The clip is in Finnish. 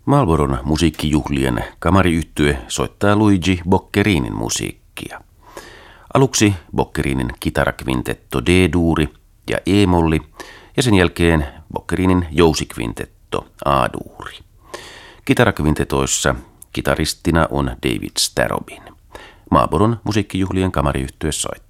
Marlboron musiikkijuhlien kamariyhtye soittaa Luigi Boccherinin musiikkia. Aluksi Boccherinin kitarakvintetto D-duuri ja E-molli ja sen jälkeen Boccherinin jousikvintetto A-duuri. Kitarakvintetoissa kitaristina on David Starobin. Marlboron musiikkijuhlien kamariyhtye soittaa.